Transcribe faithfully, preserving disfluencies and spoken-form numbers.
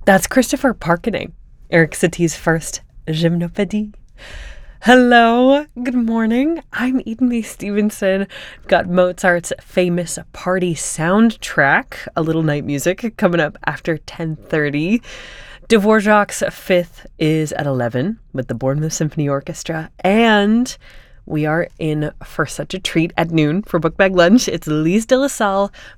That's Christopher Parkening, Eric Satie's first Gymnopédie. Hello, good morning. I'm Eden May Stevenson. Got Mozart's famous party soundtrack, a little night music, coming up after ten thirty. Dvorak's Fifth is at eleven with the Bournemouth Symphony Orchestra. And we are in for such a treat at noon for Book Bag Lunch. It's Lise de la Salle